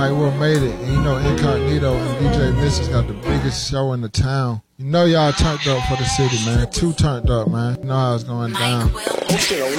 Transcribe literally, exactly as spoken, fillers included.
Mike Will made it. And you know, Incognito and D J Missus got the biggest show in the town. You know y'all turned up for the city, man. Too turned up, man. You know how it's going down.